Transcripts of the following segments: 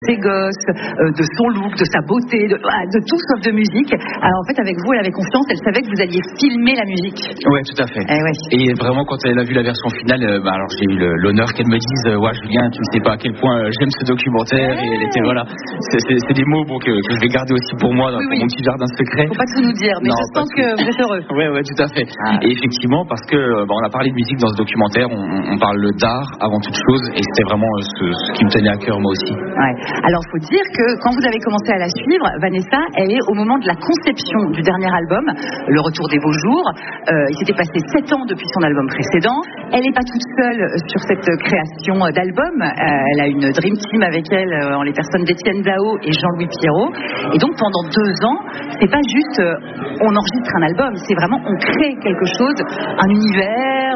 ses gosses, de son look, de sa beauté, de tout sauf de musique. Alors en fait, avec vous, elle avait confiance, elle savait que vous alliez filmer la musique. Ouais, tout à fait. Et vraiment, quand elle a vu la version finale, alors j'ai eu l'honneur qu'elle me dise ouais, Julien, tu ne sais pas à quel point j'aime ce documentaire. Et elle était, voilà, c'est des mots que je vais garder aussi pour moi, pour mon petit jardin secret. Faut pas tout nous dire, mais je sens que vous êtes heureux. Ouais, tout à fait. Et effectivement, parce que on a parlé de musique dans ce documentaire, on parle d'art avant toute chose, et c'était vraiment ce qui me tenait à cœur moi aussi. Ouais. Alors, faut dire que quand vous avez commencé à la suivre, Vanessa, elle est au moment de la conception du dernier album, Le Retour des Beaux Jours. Il s'était passé 7 ans depuis son album précédent. Elle n'est pas toute seule sur cette création d'album. Elle a une dream team avec elle, en les personnes d'Étienne Dao et Jean-Louis Pierrot. Et donc, pendant 2 ans, c'est pas juste on enregistre un album, c'est vraiment on crée quelque chose, un univers,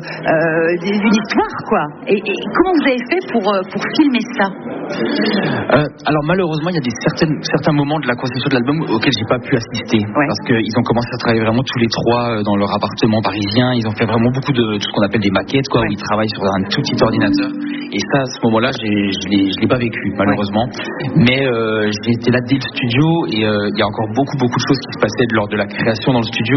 une histoire, quoi. Et comment vous avez fait pour filmer ça? Alors malheureusement, il y a certains moments de la conception de l'album auxquels j'ai pas pu assister, parce qu'ils ont commencé à travailler vraiment tous les trois dans leur appartement parisien. Ils ont fait vraiment beaucoup de ce qu'on appelle des maquettes, où ils travaillent sur un tout petit ordinateur. Et ça, à ce moment-là, je l'ai pas vécu malheureusement. Mais j'ai été là dès le studio, et il y a encore beaucoup de choses qui se passaient lors de la création dans le studio.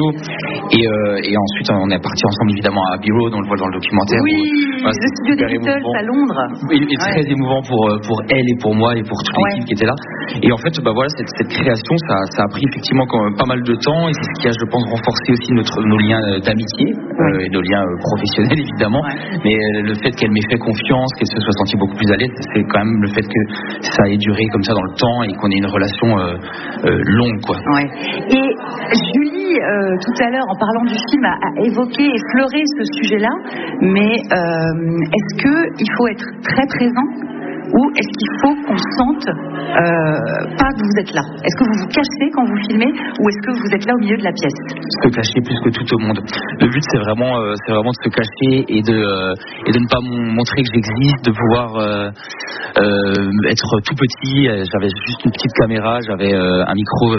Et ensuite, on est parti ensemble évidemment à Abbey Road, on le voit dans le documentaire. Oui, le studio des Beatles à Londres. Et très émouvant pour elle et pour moi et pour toute l'équipe qui était là. Et en fait, voilà, cette création, ça a pris effectivement quand même pas mal de temps, et c'est ce qui a, je pense, renforcé aussi nos liens d'amitié et nos liens professionnels évidemment. Mais le fait qu'elle m'ait fait confiance, qu'elle se soit sentie beaucoup plus à l'aise, c'est quand même le fait que ça ait duré comme ça dans le temps et qu'on ait une relation longue, quoi. Ouais. Et Julie, tout à l'heure, en parlant du film, a évoqué et effleuré ce sujet-là. Mais est-ce qu'il faut être très présent? Ou est-ce qu'il faut qu'on sente pas que vous êtes là? Est-ce que vous vous cachez quand vous filmez, ou est-ce que vous êtes là au milieu de la pièce? Se cacher plus que tout au monde. Le but, c'est vraiment de se cacher et de ne pas montrer que j'existe, de pouvoir être tout petit. J'avais juste une petite caméra, j'avais un micro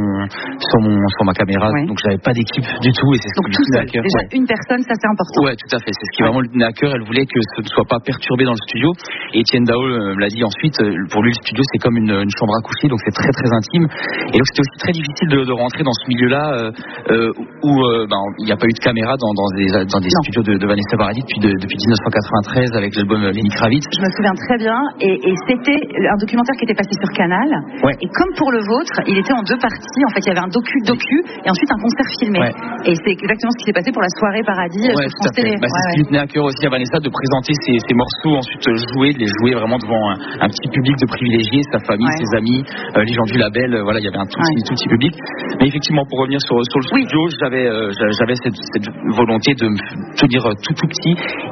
sur ma caméra, donc j'avais pas d'équipe du tout, et c'est ce qui me tenait à cœur. Déjà une personne, ça c'est important. Ouais, tout à fait. C'est ce qui vraiment lui tenait à cœur. Elle voulait que ce ne soit pas perturbé dans le studio. Et Étienne Dao me l'a dit ensuite, pour lui le studio c'est comme une chambre à coucher, donc c'est très très intime. Et donc c'était aussi très difficile de rentrer dans ce milieu-là où il n'y a pas eu de caméra dans des studios de Vanessa Paradis depuis 1993 avec l'album Lenny Kravitz. Je me souviens très bien, et c'était un documentaire qui était passé sur Canal. Et comme pour le vôtre, il était en 2 parties. En fait, il y avait un docu et ensuite un concert filmé. Et c'est exactement ce qui s'est passé pour la soirée Paradis sur France Télé. C'est ce qui tenait à cœur aussi à Vanessa, de présenter ses morceaux, ensuite de les jouer vraiment devant un petit public de privilégiés, sa famille, ses amis, les gens du label. Voilà, il y avait un tout petit public. Mais effectivement, pour revenir sur le studio, j'avais cette volonté de me tenir tout petit.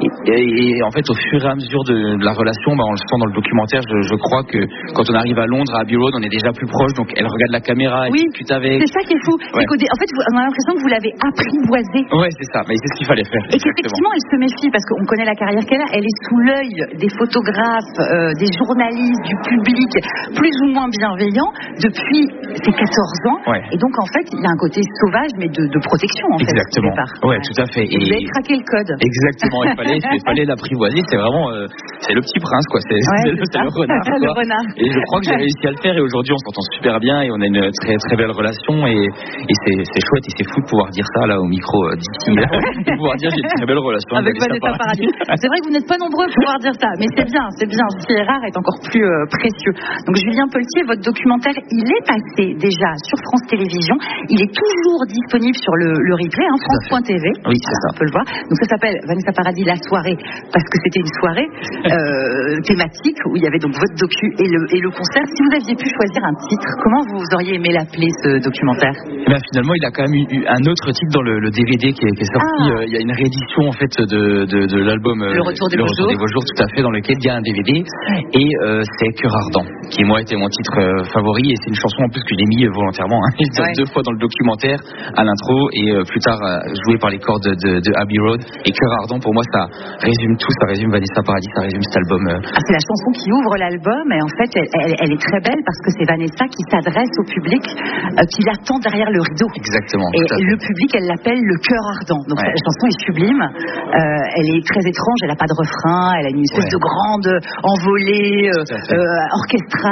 Et en fait, au fur et à mesure de la relation, on le sent dans le documentaire, je crois que quand on arrive à Londres, à Abbey Road, on est déjà plus proche. Donc elle regarde la caméra, elle discute avec. C'est ça qui est fou. C'est qu'en fait, on a l'impression que vous l'avez apprivoisé. Ouais, c'est ça. Mais c'est ce qu'il fallait faire. Et qu'effectivement, elle se méfie, parce qu'on connaît la carrière qu'elle a. Elle est sous l'œil des photographes, des journalistes, du public, plus ou moins bienveillant depuis ses 14 ans. Et donc, en fait, il y a un côté sauvage, mais de protection, en fait. Exactement. Ouais, tout à fait. Et vous avez craqué le code. Exactement. Il fallait l'apprivoiser. C'est vraiment, c'est le petit prince, quoi. C'est le renard. Le renard. Et je crois que j'ai réussi à le faire. Et aujourd'hui, on s'entend super bien et on a une très très belle relation. Et c'est chouette et c'est fou de pouvoir dire ça là au micro d'ici, de pouvoir dire j'ai une très belle relation avec Vanessa Paradis. C'est vrai que vous n'êtes pas nombreux à pouvoir dire ça, mais c'est bien. Ce qui est rare est encore plus précieux. Donc Julien Pelletier, votre documentaire, il est passé déjà sur France Télévisions. Il est toujours disponible sur le replay, France.tv. Oui, c'est ça. On peut le voir. Donc ça s'appelle Vanessa Paradis la soirée, parce que c'était une soirée thématique où il y avait donc votre docu et le concert. Si vous aviez pu choisir un titre, comment vous auriez aimé l'appeler, ce documentaire? Finalement, il a quand même eu un autre titre dans le DVD qui est sorti. Il y a une réédition en fait de l'album Le Retour des Beaux Jours, tout à fait, dans lequel il y a un DVD. Et c'est Cœur Ardent, qui moi était mon titre favori, et c'est une chanson en plus que j'ai mis volontairement 2 fois dans le documentaire, à l'intro, et plus tard jouée par les cordes de Abbey Road. Et Cœur Ardent, pour moi, ça résume tout, ça résume Vanessa Paradis, ça résume cet album. C'est la chanson qui ouvre l'album, et en fait elle est très belle parce que c'est Vanessa qui s'adresse au public qui l'attend derrière le rideau. Exactement. Et le public, elle l'appelle le Cœur Ardent. Donc la chanson est sublime, elle est très étrange, elle n'a pas de refrain, elle a une espèce de grande envolée orchestrale